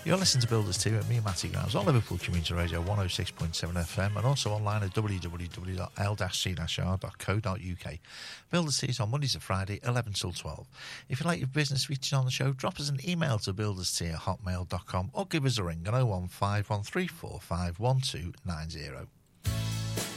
You're listening to Builders 2 at me, Matty Grimes, on Liverpool Community Radio 106.7 FM and also online at www.l-c-r.co.uk. Builders 2 is on Monday to Friday, 11 till 12. If you'd like your business featured on the show, drop us an email to builders2@hotmail.com or give us a ring on 015 1345 1290.